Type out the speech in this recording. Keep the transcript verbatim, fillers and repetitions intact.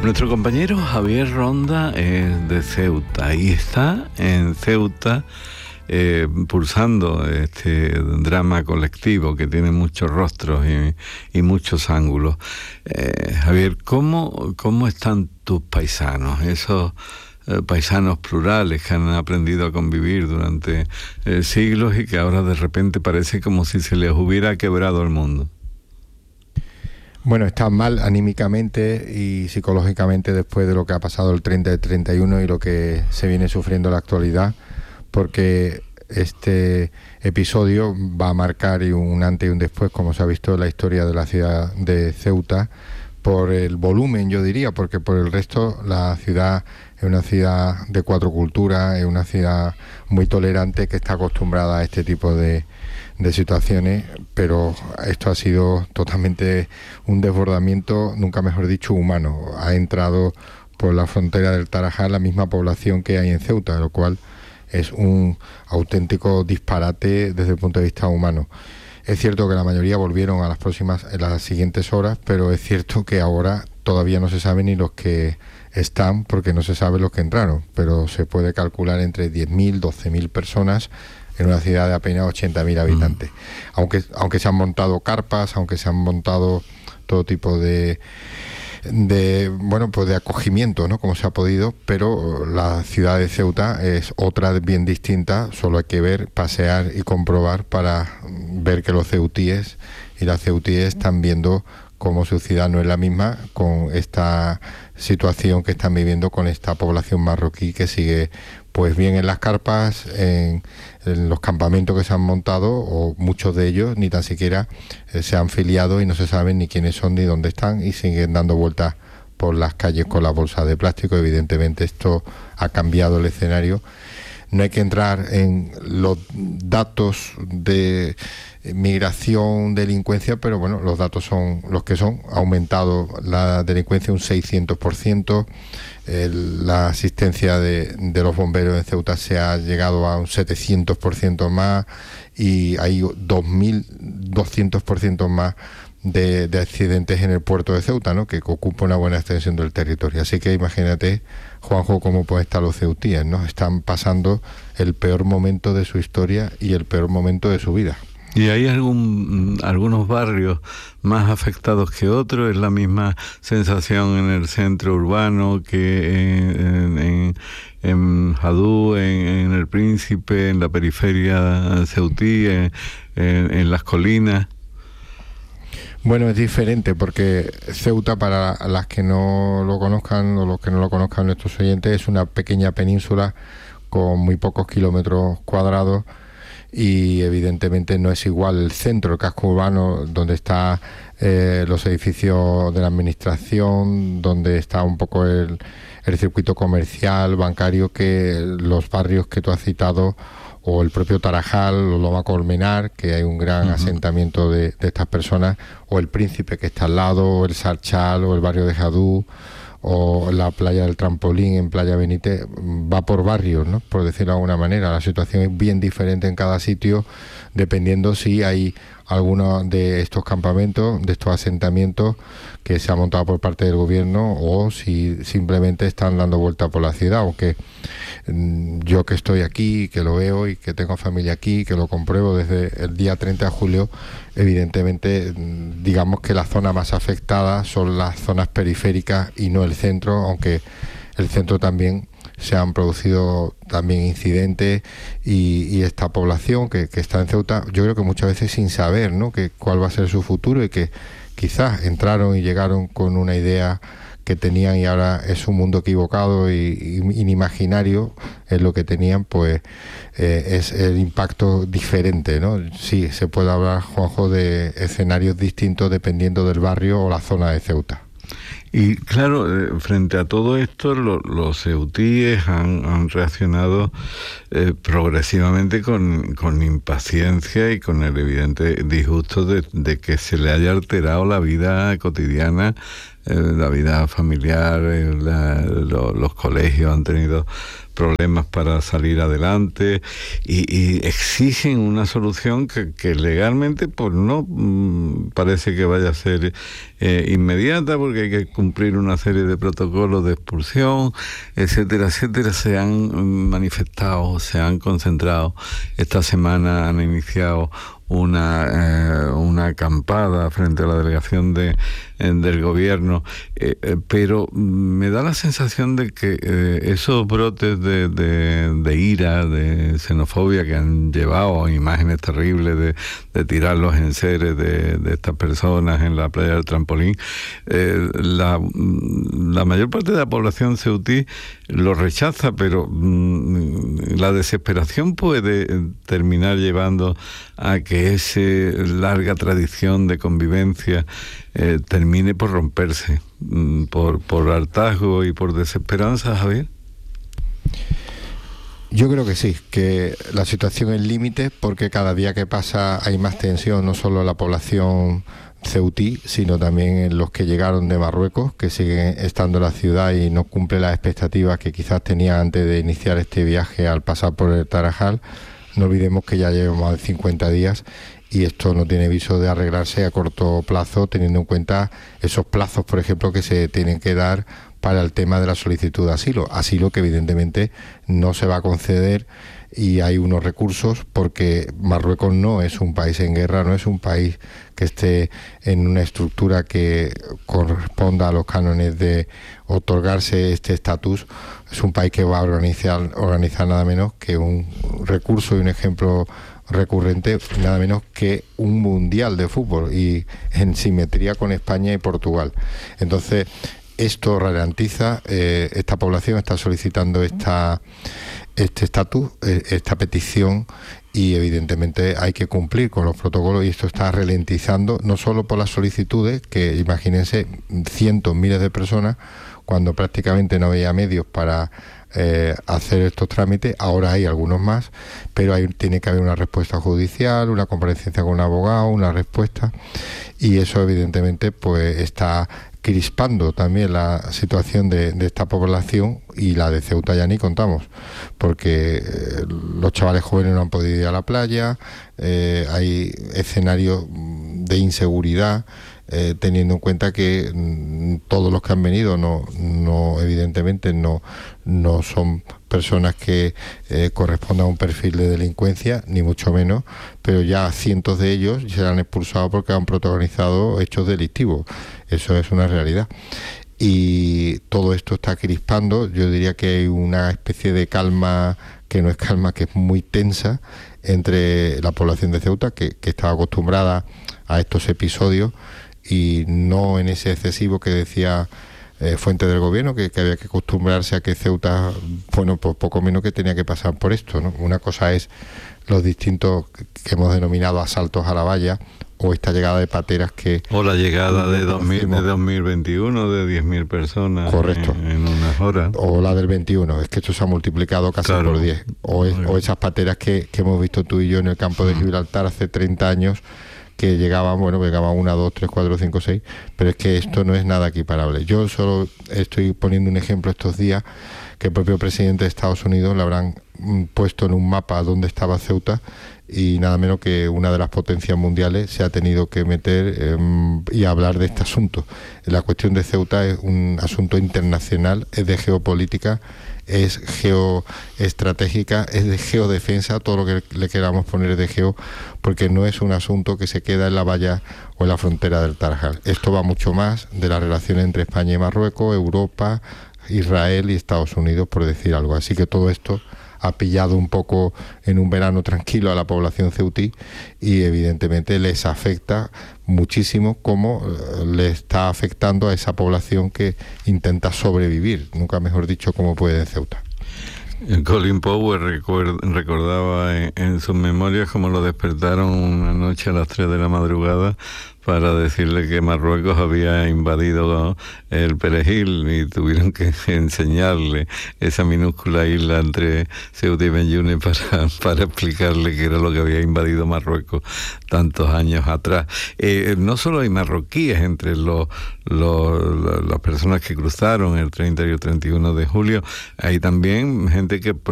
Nuestro compañero Javier Ronda es de Ceuta y está en Ceuta eh, pulsando este drama colectivo que tiene muchos rostros y, y muchos ángulos. Eh, Javier, ¿cómo, ¿cómo están tus paisanos, esos eh, paisanos plurales que han aprendido a convivir durante eh, siglos y que ahora de repente parece como si se les hubiera quebrado el mundo? Bueno, están mal anímicamente y psicológicamente después de lo que ha pasado el treinta y treinta y uno y lo que se viene sufriendo en la actualidad, porque este episodio va a marcar un antes y un después, como se ha visto en la historia de la ciudad de Ceuta, por el volumen, yo diría, porque por el resto la ciudad es una ciudad de cuatro culturas, es una ciudad muy tolerante que está acostumbrada a este tipo de de situaciones, pero esto ha sido totalmente un desbordamiento, nunca mejor dicho, humano. Ha entrado por la frontera del Tarajal la misma población que hay en Ceuta, lo cual es un auténtico disparate desde el punto de vista humano. Es cierto que la mayoría volvieron a las próximas, en las siguientes horas, pero es cierto que ahora todavía no se sabe ni los que están, porque no se sabe los que entraron, pero se puede calcular entre diez mil, doce mil personas en una ciudad de apenas ochenta mil habitantes. Mm. Aunque, aunque se han montado carpas, aunque se han montado todo tipo de, de bueno, pues de acogimiento, ¿no? Como se ha podido, pero la ciudad de Ceuta es otra bien distinta, solo hay que ver, pasear y comprobar para ver que los ceutíes y las ceutíes están viendo cómo su ciudad no es la misma, con esta situación que están viviendo con esta población marroquí que sigue pues bien en las carpas, en, en los campamentos que se han montado, o muchos de ellos ni tan siquiera eh, se han filiado y no se saben ni quiénes son ni dónde están y siguen dando vueltas por las calles con las bolsas de plástico. Evidentemente esto ha cambiado el escenario. No hay que entrar en los datos de migración, delincuencia, pero bueno, los datos son los que son. Ha aumentado la delincuencia un seiscientos por ciento, el, la asistencia de, de los bomberos en Ceuta se ha llegado a un setecientos por ciento más y hay dos mil doscientos por ciento más de, de accidentes en el puerto de Ceuta, ¿no? Que ocupa una buena extensión del territorio. Así que imagínate, Juanjo, cómo pueden estar los ceutíes, ¿no? Están pasando el peor momento de su historia y el peor momento de su vida. ¿Y hay algún algunos barrios más afectados que otros? ¿Es la misma sensación en el centro urbano que en, en, en Jadú, en, en El Príncipe, en la periferia ceutí, en, en, en las colinas? Bueno, es diferente porque Ceuta, para las que no lo conozcan o los que no lo conozcan nuestros oyentes, es una pequeña península con muy pocos kilómetros cuadrados y evidentemente no es igual el centro, el casco urbano, donde están eh, los edificios de la administración, donde está un poco el, el circuito comercial, bancario, que los barrios que tú has citado, o el propio Tarajal, o Loma Colmenar, que hay un gran uh-huh. asentamiento de, de estas personas, o el Príncipe, que está al lado, o el Sarchal, o el barrio de Jadú, o la playa del Trampolín en Playa Benítez. Va por barrios, ¿no? Por decirlo de alguna manera. La situación es bien diferente en cada sitio, dependiendo si hay alguno de estos campamentos, de estos asentamientos que se ha montado por parte del gobierno, o si simplemente están dando vuelta por la ciudad. Aunque yo que estoy aquí, que lo veo y que tengo familia aquí, que lo compruebo desde el día treinta de julio, evidentemente digamos que la zona más afectada son las zonas periféricas y no el centro, aunque el centro también se han producido también incidentes y, y esta población que, que está en Ceuta, yo creo que muchas veces sin saber, ¿no?, que cuál va a ser su futuro, y que quizás entraron y llegaron con una idea que tenían y ahora es un mundo equivocado y, y inimaginario es lo que tenían, pues eh, es el impacto diferente, ¿no? Sí, se puede hablar, Juanjo, de escenarios distintos dependiendo del barrio o la zona de Ceuta. Y claro, frente a todo esto, lo, los ceutíes han, han reaccionado eh, progresivamente con, con impaciencia y con el evidente disgusto de, de que se le haya alterado la vida cotidiana eh, la vida familiar, eh, la, lo, los colegios han tenido problemas para salir adelante y, y exigen una solución que, que legalmente pues no mmm, parece que vaya a ser eh, inmediata, porque hay que cumplir una serie de protocolos de expulsión, etcétera, etcétera. Se han manifestado, se han concentrado. Esta semana han iniciado una eh, una acampada frente a la delegación de eh, del gobierno, eh, eh, pero me da la sensación de que eh, esos brotes de, de, de ira, de xenofobia que han llevado imágenes terribles de, de tirar los enseres de, de estas personas en la playa del Trampolín, eh, la, la mayor parte de la población ceutí lo rechaza, pero mmm, la desesperación puede terminar llevando a que esa larga tradición de convivencia eh, termine por romperse, mmm, por, por hartazgo y por desesperanza, Javier. Yo creo que sí, que la situación es límite, porque cada día que pasa hay más tensión, no solo en la población ceutí, sino también en los que llegaron de Marruecos, que siguen estando en la ciudad y no cumple las expectativas que quizás tenían antes de iniciar este viaje al pasar por el Tarajal. No olvidemos que ya llevamos más de cincuenta días y esto no tiene viso de arreglarse a corto plazo, teniendo en cuenta esos plazos, por ejemplo, que se tienen que dar para el tema de la solicitud de asilo. Asilo que evidentemente no se va a conceder, y hay unos recursos porque Marruecos no es un país en guerra, no es un país que esté en una estructura que corresponda a los cánones de otorgarse este estatus. Es un país que va a organizar, organizar nada menos que un recurso y un ejemplo recurrente, nada menos que un mundial de fútbol, y en simetría con España y Portugal. Entonces, esto ralentiza, eh, esta población está solicitando esta este estatus, eh, esta petición, y evidentemente hay que cumplir con los protocolos, y esto está ralentizando no solo por las solicitudes, que imagínense cientos, miles de personas, cuando prácticamente no había medios para eh, hacer estos trámites. Ahora hay algunos más, pero hay, tiene que haber una respuesta judicial, una comparecencia con un abogado, una respuesta, y eso evidentemente pues está crispando también la situación de, de esta población, y la de Ceuta ya ni contamos, porque eh, los chavales jóvenes no han podido ir a la playa, eh, hay escenarios de inseguridad, eh, teniendo en cuenta que mm, todos los que han venido no, no evidentemente no, no son personas que eh, correspondan a un perfil de delincuencia, ni mucho menos, pero ya cientos de ellos se han expulsado porque han protagonizado hechos delictivos. Eso es una realidad. Y todo esto está crispando. Yo diría que hay una especie de calma, que no es calma, que es muy tensa, entre la población de Ceuta, que, que estaba acostumbrada a estos episodios, y no en ese excesivo que decía eh, fuente del gobierno, que, que había que acostumbrarse a que Ceuta, bueno, pues poco menos que tenía que pasar por esto, ¿no? Una cosa es los distintos que hemos denominado asaltos a la valla, o esta llegada de pateras que... O la llegada de, dos mil, de dos mil veintiuno de diez mil personas. Correcto. En, en unas horas. O la del veintiuno, es que esto se ha multiplicado casi claro. por diez. O, es, o esas pateras que, que hemos visto tú y yo en el campo de Gibraltar hace treinta años, que llegaban, bueno, llegaban una, dos, tres, cuatro, cinco, seis, pero es que esto no es nada equiparable. Yo solo estoy poniendo un ejemplo estos días, que el propio presidente de Estados Unidos le habrán puesto en un mapa dónde estaba Ceuta, y nada menos que una de las potencias mundiales se ha tenido que meter eh, y hablar de este asunto. La cuestión de Ceuta es un asunto internacional, es de geopolítica, es geoestratégica, es de geodefensa, todo lo que le queramos poner es de geo, porque no es un asunto que se queda en la valla o en la frontera del Tarajal. Esto va mucho más de la relación entre España y Marruecos, Europa, Israel y Estados Unidos, por decir algo. Así que todo esto ha pillado un poco en un verano tranquilo a la población ceutí, y evidentemente les afecta muchísimo, como le está afectando a esa población que intenta sobrevivir, nunca mejor dicho, como puede en Ceuta. Colin Powell recuerda, recordaba en, en sus memorias cómo lo despertaron una noche a las tres de la madrugada para decirle que Marruecos había invadido el Perejil y tuvieron que enseñarle esa minúscula isla entre Ceuta y Benjune para, para explicarle qué era lo que había invadido Marruecos tantos años atrás. Eh, no solo hay marroquíes entre los, los, las personas que cruzaron el treinta y el treinta y uno de julio, hay también gente que